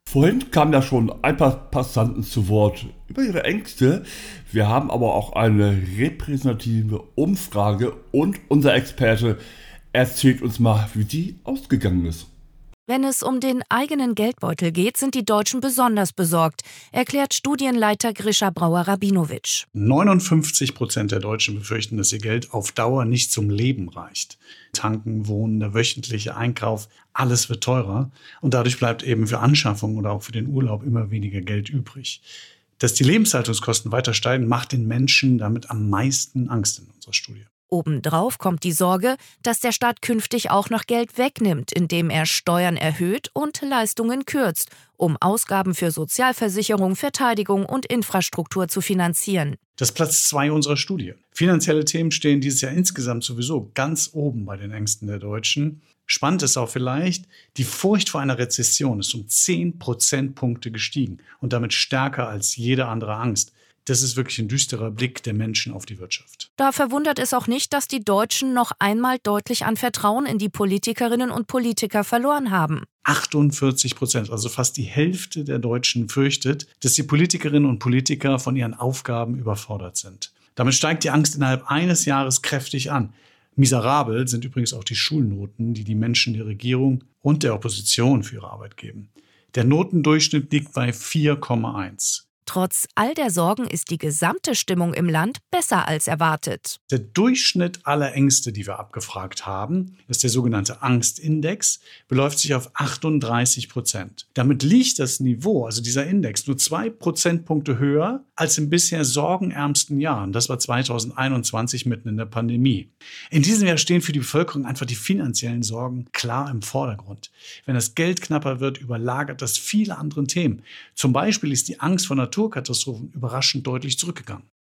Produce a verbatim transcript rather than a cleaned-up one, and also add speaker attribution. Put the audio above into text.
Speaker 1: Vorhin kamen ja schon ein paar Passanten zu Wort über ihre Ängste. Wir haben aber auch eine repräsentative Umfrage und unser Experte erzählt uns mal, wie die ausgegangen ist.
Speaker 2: Wenn es um den eigenen Geldbeutel geht, sind die Deutschen besonders besorgt, erklärt Studienleiter Grisha Brauer-Rabinowitsch.
Speaker 3: neunundfünfzig Prozent der Deutschen befürchten, dass ihr Geld auf Dauer nicht zum Leben reicht. Tanken, Wohnen, der wöchentliche Einkauf, alles wird teurer. Und dadurch bleibt eben für Anschaffung oder auch für den Urlaub immer weniger Geld übrig. Dass die Lebenshaltungskosten weiter steigen, macht den Menschen damit am meisten Angst in unserer Studie.
Speaker 2: Obendrauf kommt die Sorge, dass der Staat künftig auch noch Geld wegnimmt, indem er Steuern erhöht und Leistungen kürzt, um Ausgaben für Sozialversicherung, Verteidigung und Infrastruktur zu finanzieren.
Speaker 3: Das ist Platz zwei unserer Studie. Finanzielle Themen stehen dieses Jahr insgesamt sowieso ganz oben bei den Ängsten der Deutschen. Spannend ist auch vielleicht, die Furcht vor einer Rezession ist um zehn Prozentpunkte gestiegen und damit stärker als jede andere Angst. Das ist wirklich ein düsterer Blick der Menschen auf die Wirtschaft.
Speaker 2: Da verwundert es auch nicht, dass die Deutschen noch einmal deutlich an Vertrauen in die Politikerinnen und Politiker verloren haben.
Speaker 3: achtundvierzig Prozent, also fast die Hälfte der Deutschen, fürchtet, dass die Politikerinnen und Politiker von ihren Aufgaben überfordert sind. Damit steigt die Angst innerhalb eines Jahres kräftig an. Miserabel sind übrigens auch die Schulnoten, die die Menschen der Regierung und der Opposition für ihre Arbeit geben. Der Notendurchschnitt liegt bei vier Komma eins.
Speaker 2: Trotz all der Sorgen ist die gesamte Stimmung im Land besser als erwartet.
Speaker 3: Der Durchschnitt aller Ängste, die wir abgefragt haben, ist der sogenannte Angstindex, beläuft sich auf achtunddreißig Prozent. Damit liegt das Niveau, also dieser Index, nur zwei Prozentpunkte höher als im bisher sorgenärmsten Jahr. Und das war zweitausendeinundzwanzig mitten in der Pandemie. In diesem Jahr stehen für die Bevölkerung einfach die finanziellen Sorgen klar im Vordergrund. Wenn das Geld knapper wird, überlagert das viele andere Themen. Zum Beispiel ist die Angst vor Naturkatastrophen überraschend deutlich zurückgegangen.